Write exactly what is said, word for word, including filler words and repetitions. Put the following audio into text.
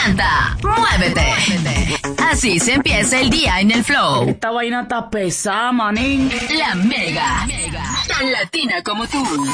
canta, muévete. Así se empieza el día en el flow. Esta vaina está pesada, manín. La Mega, tan latina como tú.